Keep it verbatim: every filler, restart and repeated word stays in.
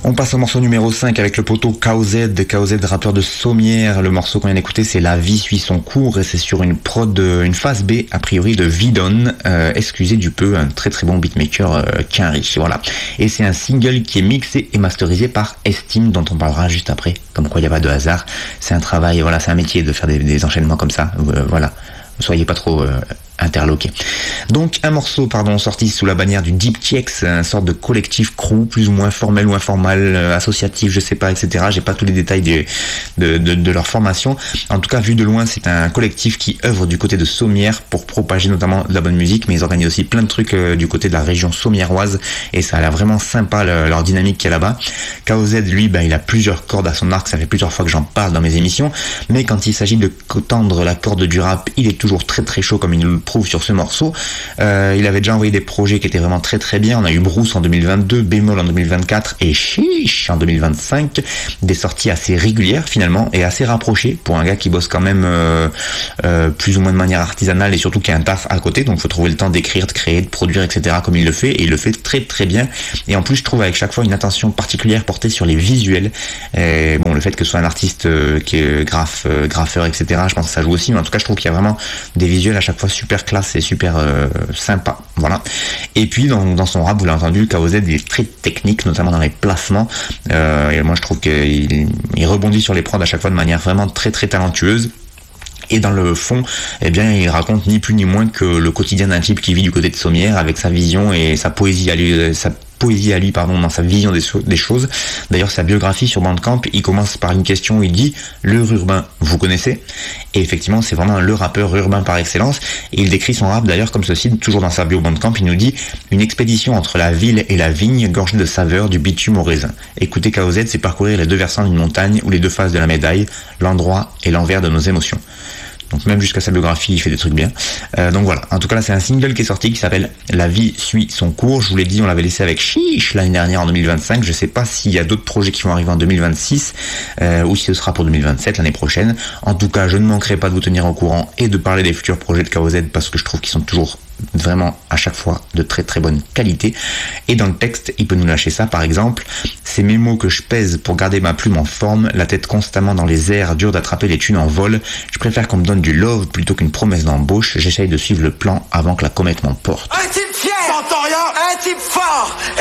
On passe au morceau numéro cinq avec le poteau K O Z, K O Z, rappeur de Sommières. Le morceau qu'on vient d'écouter, c'est La vie suit son cours et c'est sur une prod, une phase B, a priori de Vidon, euh, excusez du peu, un très très bon beatmaker euh, Quinry, voilà. Et c'est un single qui est mixé et masterisé par Estime, dont on parlera juste après, comme quoi il n'y a pas de hasard. C'est un travail, voilà, c'est un métier de faire des, des enchaînements comme ça, euh, voilà. Soyez pas trop... Euh, interloqué. Donc un morceau pardon sorti sous la bannière du Deep T X, une sorte de collectif crew plus ou moins formel ou informel, euh, associatif, je sais pas, et cetera. J'ai pas tous les détails de, de, de, de leur formation. En tout cas, vu de loin, c'est un collectif qui œuvre du côté de Sommières pour propager notamment de la bonne musique, mais ils organisent aussi plein de trucs euh, du côté de la région sommiéroise et ça a l'air vraiment sympa le, leur dynamique qu'il y a là-bas. K O Z, lui, ben, il a plusieurs cordes à son arc, ça fait plusieurs fois que j'en parle dans mes émissions, mais quand il s'agit de tendre la corde du rap, il est toujours très très chaud comme il nous le prouve sur ce morceau. Euh, il avait déjà envoyé des projets qui étaient vraiment très très bien. On a eu Bruce en deux mille vingt-deux, Bémol en deux mille vingt-quatre et Chiche en deux mille vingt-cinq. Des sorties assez régulières finalement et assez rapprochées pour un gars qui bosse quand même euh, euh, plus ou moins de manière artisanale et surtout qui a un taf à côté. Donc il faut trouver le temps d'écrire, de créer, de produire, et cetera comme il le fait et il le fait très très bien. Et en plus je trouve avec chaque fois une attention particulière portée sur les visuels. Et bon, le fait que ce soit un artiste euh, qui est graphe, euh, graffeur, et cetera. Je pense que ça joue aussi. Mais en tout cas je trouve qu'il y a vraiment des visuels à chaque fois super classe, c'est super euh, sympa, voilà. Et puis dans, dans son rap, vous l'avez entendu, K O Z il est très technique, notamment dans les placements. Euh, et moi je trouve qu'il il rebondit sur les prods à chaque fois de manière vraiment très très talentueuse. Et dans le fond, eh bien, il raconte ni plus ni moins que le quotidien d'un type qui vit du côté de Sommières avec sa vision et sa poésie à lui, sa poésie à lui, pardon, dans sa vision des, so- des choses. D'ailleurs, sa biographie sur Bandcamp, il commence par une question où il dit « Le urbain, vous connaissez ?» Et effectivement, c'est vraiment le rappeur urbain par excellence. Et il décrit son rap d'ailleurs comme ceci, toujours dans sa bio Bandcamp, il nous dit « Une expédition entre la ville et la vigne, gorgée de saveur, du bitume au raisin. » Écouter K O Z, c'est parcourir les deux versants d'une montagne ou les deux faces de la médaille, l'endroit et l'envers de nos émotions. Donc même jusqu'à sa biographie, il fait des trucs bien. Euh, donc voilà, en tout cas là c'est un single qui est sorti qui s'appelle La vie suit son cours. Je vous l'ai dit, on l'avait laissé avec Chiche l'année dernière en deux mille vingt-cinq. Je sais pas s'il y a d'autres projets qui vont arriver en deux mille vingt-six euh, ou si ce sera pour deux mille vingt-sept, l'année prochaine. En tout cas, je ne manquerai pas de vous tenir au courant et de parler des futurs projets de K O Z parce que je trouve qu'ils sont toujours vraiment à chaque fois de très très bonne qualité. Et dans le texte, il peut nous lâcher ça, par exemple: c'est mes mots que je pèse pour garder ma plume en forme, la tête constamment dans les airs, dur d'attraper les thunes en vol. Je préfère qu'on me donne du love plutôt qu'une promesse d'embauche. J'essaye de suivre le plan avant que la comète m'emporte. Un type fier, j'entends rien, un type fort,